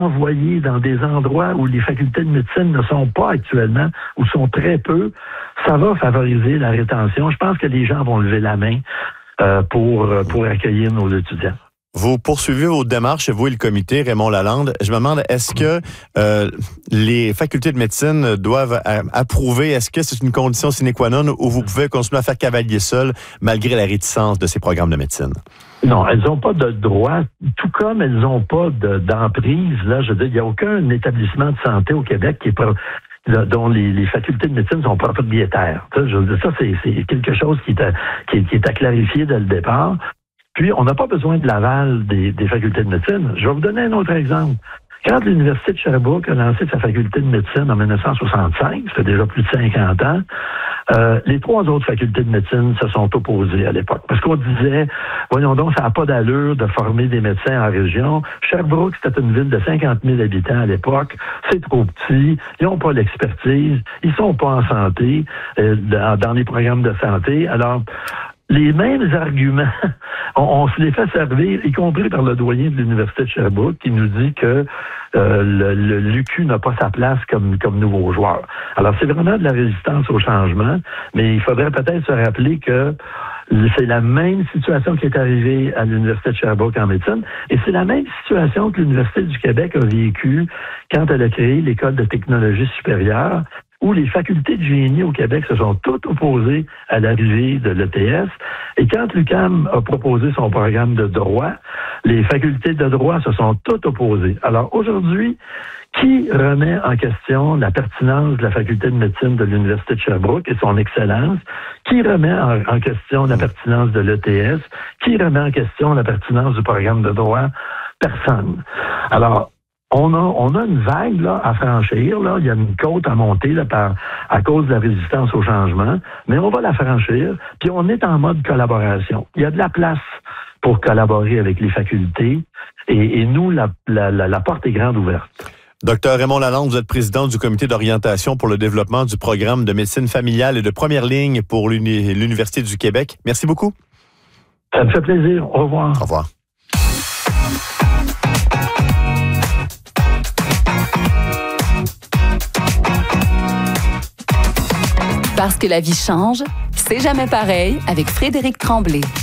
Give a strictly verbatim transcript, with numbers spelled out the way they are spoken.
envoyer dans des endroits où les facultés de médecine ne sont pas actuellement, ou sont très peu, ça va favoriser la rétention. Je pense que les gens vont lever la main euh, pour, pour accueillir nos étudiants. Vous poursuivez vos démarches, vous et le comité, Raymond Lalande. Je me demande, est-ce que euh, les facultés de médecine doivent a- approuver, est-ce que c'est une condition sine qua non ou vous pouvez continuer à faire cavalier seul malgré la réticence de ces programmes de médecine? Non, elles n'ont pas de droit, tout comme elles n'ont pas de, d'emprise. Là, je veux dire, il n'y a aucun établissement de santé au Québec qui est pro- dont les, les facultés de médecine sont propriétaires. Ça, je veux dire, ça c'est, c'est quelque chose qui est, à, qui, est, qui est à clarifier dès le départ. Puis, on n'a pas besoin de l'aval des, des facultés de médecine. Je vais vous donner un autre exemple. Quand l'Université de Sherbrooke a lancé sa faculté de médecine en dix-neuf cent soixante-cinq, ça fait déjà plus de cinquante ans, euh, les trois autres facultés de médecine se sont opposées à l'époque. Parce qu'on disait, voyons donc, ça n'a pas d'allure de former des médecins en région. Sherbrooke, c'était une ville de cinquante mille habitants à l'époque. C'est trop petit. Ils n'ont pas l'expertise. Ils sont pas en santé, euh, dans, dans les programmes de santé. Alors, les mêmes arguments, on, on se les fait servir, y compris par le doyen de l'Université de Sherbrooke, qui nous dit que euh, le, le l'U Q n'a pas sa place comme, comme nouveau joueur. Alors, c'est vraiment de la résistance au changement, mais il faudrait peut-être se rappeler que c'est la même situation qui est arrivée à l'Université de Sherbrooke en médecine, et c'est la même situation que l'Université du Québec a vécue quand elle a créé l'École de technologie supérieure, où les facultés de génie au Québec se sont toutes opposées à l'arrivée de l'E T S. Et quand l'U Q A M a proposé son programme de droit, les facultés de droit se sont toutes opposées. Alors aujourd'hui, qui remet en question la pertinence de la faculté de médecine de l'Université de Sherbrooke et son excellence? Qui remet en, en question la pertinence de l'E T S? Qui remet en question la pertinence du programme de droit? Personne. Alors, On a, on a une vague là, à franchir. Là. Il y a une côte à monter là, par, à cause de la résistance au changement, mais on va la franchir, puis on est en mode collaboration. Il y a de la place pour collaborer avec les facultés, et, et nous, la, la, la, la porte est grande ouverte. Docteur Raymond Lalande, vous êtes président du comité d'orientation pour le développement du programme de médecine familiale et de première ligne pour l'Uni- l'Université du Québec. Merci beaucoup. Ça me fait plaisir. Au revoir. Au revoir. Parce que la vie change, c'est jamais pareil avec Frédéric Tremblay.